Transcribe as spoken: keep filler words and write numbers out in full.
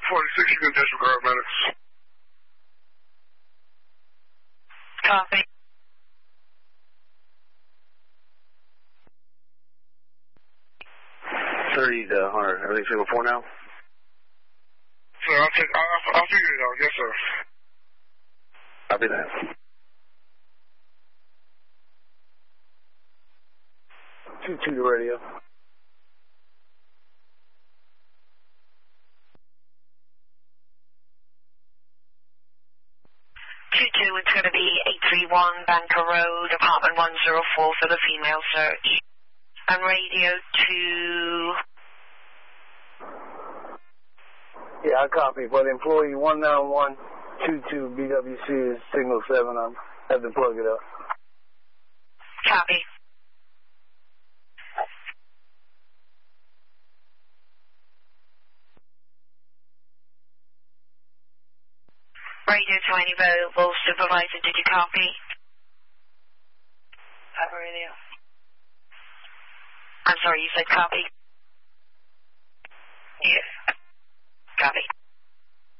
forty-six, you can disregard medics. Copy. thirty to one hundred. Everything single four now? Sir, I'll, take, I'll, I'll figure it out. Yes, sir. Copy that. two two to radio. two two, it's going to be eight three one Banker Road, apartment one oh four for the female search. And radio to... Yeah, I copy. But employee one nine one two two B W C is signal seven. I have to plug it up. Copy. Radio to any available supervisor, did you copy? Copy radio. I'm sorry, you said copy? Yes. Copy.